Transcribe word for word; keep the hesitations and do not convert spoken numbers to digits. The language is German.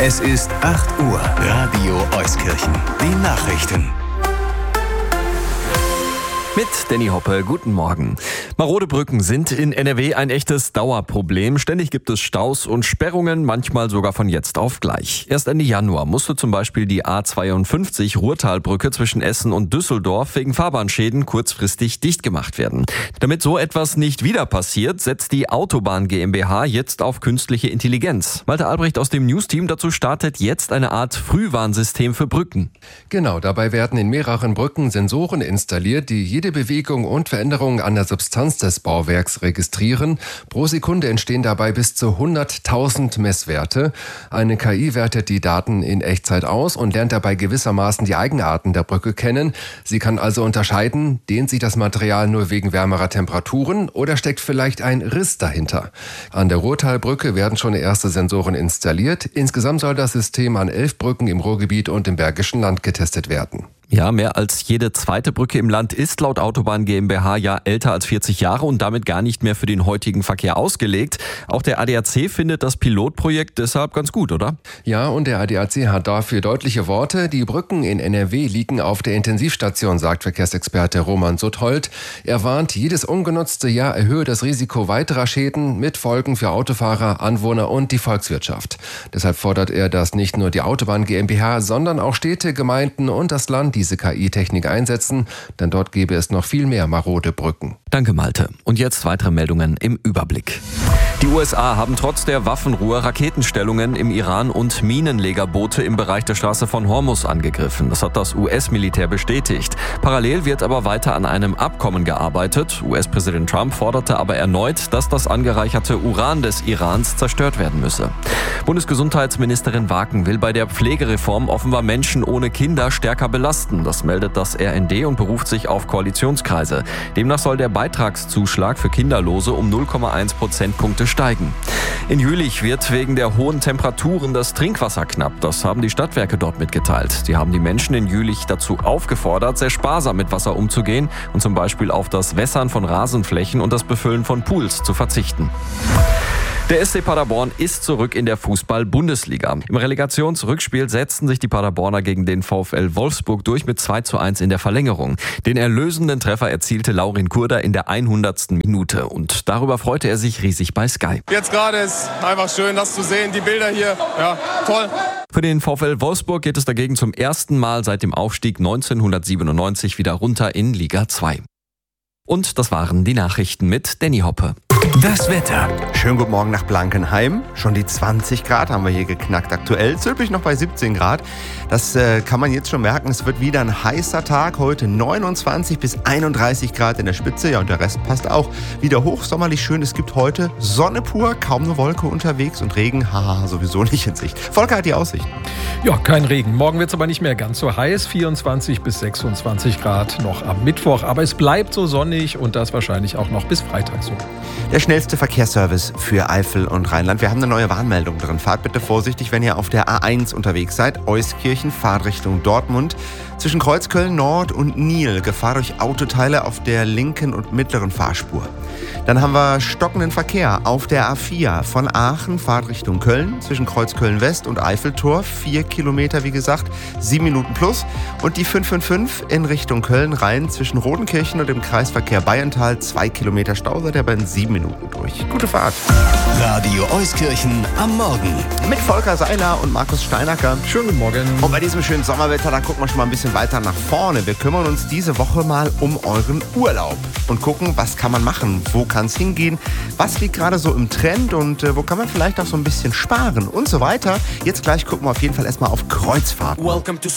Es ist acht Uhr. Radio Euskirchen. Die Nachrichten. Mit Danny Hoppe, guten Morgen. Marode Brücken sind in N R W ein echtes Dauerproblem. Ständig gibt es Staus und Sperrungen, manchmal sogar von jetzt auf gleich. Erst Ende Januar musste zum Beispiel die A zweiundfünfzig Ruhrtalbrücke zwischen Essen und Düsseldorf wegen Fahrbahnschäden kurzfristig dicht gemacht werden. Damit so etwas nicht wieder passiert, setzt die Autobahn GmbH jetzt auf künstliche Intelligenz. Malte Albrecht aus dem News-Team dazu startet jetzt eine Art Frühwarnsystem für Brücken. Genau, dabei werden in mehreren Brücken Sensoren installiert, die jede Bewegung und Veränderung an der Substanz des Bauwerks registrieren. Pro Sekunde entstehen dabei bis zu hunderttausend Messwerte. Eine K I wertet die Daten in Echtzeit aus und lernt dabei gewissermaßen die Eigenarten der Brücke kennen. Sie kann also unterscheiden, dehnt sich das Material nur wegen wärmerer Temperaturen oder steckt vielleicht ein Riss dahinter. An der Ruhrtalbrücke werden schon erste Sensoren installiert. Insgesamt soll das System an elf Brücken im Ruhrgebiet und im Bergischen Land getestet werden. Ja, mehr als jede zweite Brücke im Land ist laut Autobahn GmbH ja älter als vierzig Jahre und damit gar nicht mehr für den heutigen Verkehr ausgelegt. Auch der A D A C findet das Pilotprojekt deshalb ganz gut, oder? Ja, und der A D A C hat dafür deutliche Worte. Die Brücken in N R W liegen auf der Intensivstation, sagt Verkehrsexperte Roman Suthold. Er warnt, jedes ungenutzte Jahr erhöhe das Risiko weiterer Schäden mit Folgen für Autofahrer, Anwohner und die Volkswirtschaft. Deshalb fordert er, dass nicht nur die Autobahn GmbH, sondern auch Städte, Gemeinden und das Land diese K I-Technik einsetzen, denn dort gäbe es noch viel mehr marode Brücken. Danke, Malte. Und jetzt weitere Meldungen im Überblick. Die U S A haben trotz der Waffenruhe Raketenstellungen im Iran und Minenlegerboote im Bereich der Straße von Hormuz angegriffen. Das hat das U S-Militär bestätigt. Parallel wird aber weiter an einem Abkommen gearbeitet. U S-Präsident Trump forderte aber erneut, dass das angereicherte Uran des Irans zerstört werden müsse. Bundesgesundheitsministerin Waken will bei der Pflegereform offenbar Menschen ohne Kinder stärker belasten. Das meldet das R N D und beruft sich auf Koalitionskreise. Demnach soll der Beitragszuschlag für Kinderlose um null Komma eins Prozentpunkte steigen. In Jülich wird wegen der hohen Temperaturen das Trinkwasser knapp. Das haben die Stadtwerke dort mitgeteilt. Sie haben die Menschen in Jülich dazu aufgefordert, sehr sparsam mit Wasser umzugehen und zum Beispiel auf das Wässern von Rasenflächen und das Befüllen von Pools zu verzichten. Der S C Paderborn ist zurück in der Fußball-Bundesliga. Im Relegationsrückspiel setzten sich die Paderborner gegen den VfL Wolfsburg durch mit zwei zu eins in der Verlängerung. Den erlösenden Treffer erzielte Laurin Kurda in der hundertsten Minute. Und darüber freute er sich riesig bei Sky. Jetzt gerade ist einfach schön, das zu sehen, die Bilder hier. Ja, toll. Für den VfL Wolfsburg geht es dagegen zum ersten Mal seit dem Aufstieg neunzehnhundertsiebenundneunzig wieder runter in Liga zwei. Und das waren die Nachrichten mit Danny Hoppe. Das Wetter. Schönen guten Morgen nach Blankenheim. Schon die zwanzig Grad haben wir hier geknackt aktuell. Zülpich noch bei siebzehn Grad. Das äh, kann man jetzt schon merken. Es wird wieder ein heißer Tag. Heute neunundzwanzig bis einunddreißig Grad in der Spitze. Ja, und der Rest passt auch. Wieder hochsommerlich schön. Es gibt heute Sonne pur, kaum eine Wolke unterwegs und Regen, haha, sowieso nicht in Sicht. Volker hat die Aussichten. Ja, kein Regen. Morgen wird es aber nicht mehr ganz so heiß. vierundzwanzig bis sechsundzwanzig Grad noch am Mittwoch. Aber es bleibt so sonnig und das wahrscheinlich auch noch bis Freitag so. Der schnellste Verkehrsservice für Eifel und Rheinland. Wir haben eine neue Warnmeldung drin. Fahrt bitte vorsichtig, wenn ihr auf der A eins unterwegs seid. Euskirchen, Fahrtrichtung Dortmund. Zwischen Kreuzköln Nord und Niel. Gefahr durch Autoteile auf der linken und mittleren Fahrspur. Dann haben wir stockenden Verkehr auf der A vier von Aachen, Fahrtrichtung Köln. Zwischen Kreuzköln West und Eiffeltor. Vier Kilometer, wie gesagt, sieben Minuten plus. Und die fünf fünf fünf in Richtung Köln rein. Zwischen Rodenkirchen und dem Kreisverkehr Bayerntal. Zwei Kilometer Stau, seid ihr aber in sieben Minuten durch. Gute Fahrt. Radio Euskirchen am Morgen. Mit Volker Seiler und Markus Steinacker. Schönen guten Morgen. Und bei diesem schönen Sommerwetter, da gucken wir schon mal ein bisschen weiter nach vorne. Wir kümmern uns diese Woche mal um euren Urlaub und gucken, was kann man machen, wo kann es hingehen, was liegt gerade so im Trend und äh, wo kann man vielleicht auch so ein bisschen sparen und so weiter. Jetzt gleich gucken wir auf jeden Fall erstmal auf Kreuzfahrt.